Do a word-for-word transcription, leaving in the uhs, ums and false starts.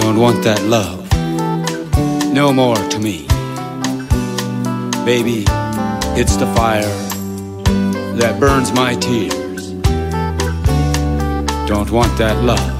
Don't want that love no more to me. Baby, it's the fire that burns my tears. Don't want that love